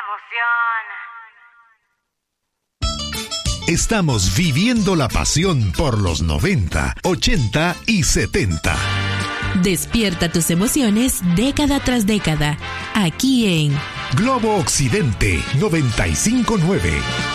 Estamos viviendo la pasión por los 90, 80 y 70. Despierta tus emociones década tras década, aquí en Globo Occidente 95.9.